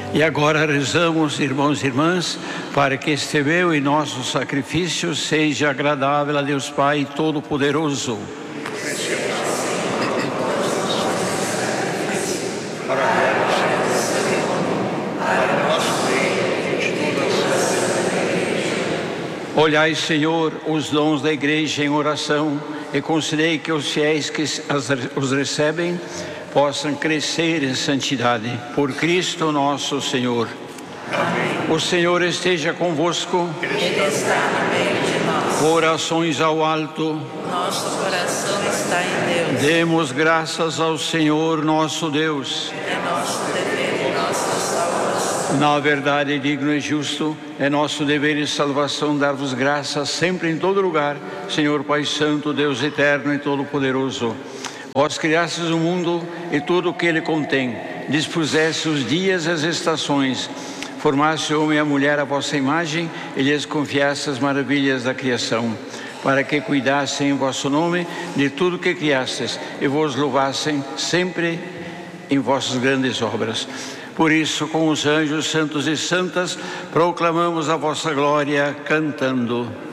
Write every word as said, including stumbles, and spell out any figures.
E agora rezamos, irmãos e irmãs, para que este meu e nosso sacrifício seja agradável a Deus Pai Todo-Poderoso. Olhai, Senhor, os dons da Igreja em oração e concedei que os fiéis que os recebem possam crescer em santidade. Por Cristo nosso Senhor. Amém. O Senhor esteja convosco. Ele está no meio de nós. Corações ao alto. Nosso coração está em Deus. Demos graças ao Senhor nosso Deus. É nosso dever e nossa salvação. Na verdade, digno e justo, é nosso dever e salvação dar-vos graças sempre em todo lugar, Senhor Pai Santo, Deus eterno e todo-poderoso. Vós criastes o mundo e tudo o que ele contém, dispuseste os dias e as estações, formaste o homem e a mulher à vossa imagem e lhes confiaste as maravilhas da criação, para que cuidassem em vosso nome de tudo que criastes e vos louvassem sempre em vossas grandes obras. Por isso, com os anjos santos e santas, proclamamos a vossa glória cantando.